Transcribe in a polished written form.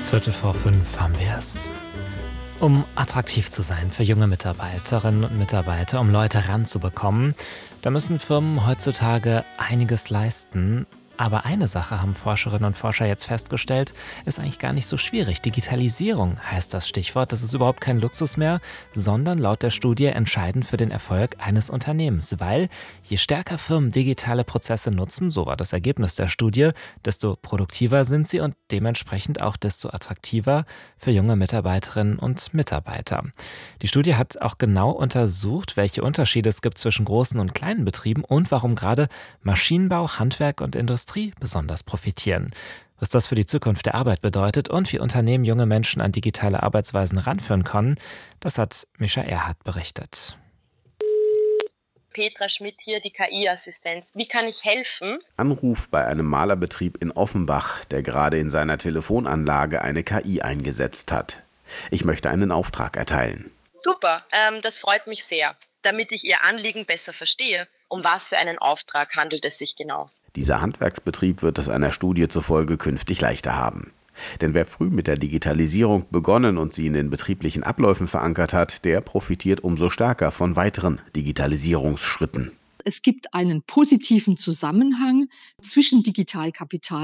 4:15 haben wir es. Um attraktiv zu sein für junge Mitarbeiterinnen und Mitarbeiter, um Leute ranzubekommen, da müssen Firmen heutzutage einiges leisten. Aber eine Sache haben Forscherinnen und Forscher jetzt festgestellt, ist eigentlich gar nicht so schwierig. Digitalisierung heißt das Stichwort. Das ist überhaupt kein Luxus mehr, sondern laut der Studie entscheidend für den Erfolg eines Unternehmens. Weil je stärker Firmen digitale Prozesse nutzen, so war das Ergebnis der Studie, desto produktiver sind sie und dementsprechend auch desto attraktiver für junge Mitarbeiterinnen und Mitarbeiter. Die Studie hat auch genau untersucht, welche Unterschiede es gibt zwischen großen und kleinen Betrieben und warum gerade Maschinenbau, Handwerk und Industrie besonders profitieren. Was das für die Zukunft der Arbeit bedeutet und wie Unternehmen junge Menschen an digitale Arbeitsweisen ranführen können, das hat Mischa Erhardt berichtet. Petra Schmidt hier, die KI-Assistent. Wie kann ich helfen? Anruf bei einem Malerbetrieb in Offenbach, der gerade in seiner Telefonanlage eine KI eingesetzt hat. Ich möchte einen Auftrag erteilen. Super, das freut mich sehr, damit ich Ihr Anliegen besser verstehe. Um was für einen Auftrag handelt es sich genau? Dieser Handwerksbetrieb wird es einer Studie zufolge künftig leichter haben. Denn wer früh mit der Digitalisierung begonnen und sie in den betrieblichen Abläufen verankert hat, der profitiert umso stärker von weiteren Digitalisierungsschritten. Es gibt einen positiven Zusammenhang zwischen Digitalkapital